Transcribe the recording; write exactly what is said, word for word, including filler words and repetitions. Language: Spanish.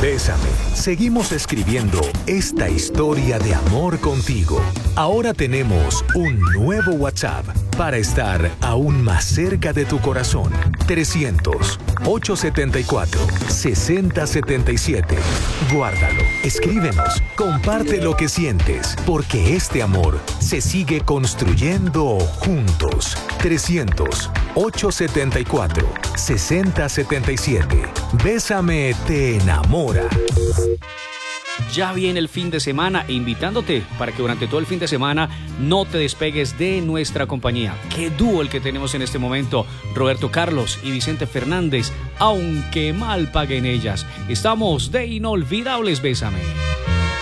Bésame. Seguimos escribiendo esta historia de amor contigo. Ahora tenemos un nuevo WhatsApp para estar aún más cerca de tu corazón. trescientos, ochocientos setenta y cuatro, sesenta setenta y siete. Guárdalo, escríbenos, comparte lo que sientes, porque este amor se sigue construyendo juntos. trescientos, ochocientos setenta y cuatro, sesenta setenta y siete. Bésame te enamora. Ya viene el fin de semana e invitándote para que durante todo el fin de semana no te despegues de nuestra compañía. Qué dúo el que tenemos en este momento, Roberto Carlos y Vicente Fernández, aunque mal paguen ellas. Estamos de inolvidables, bésame.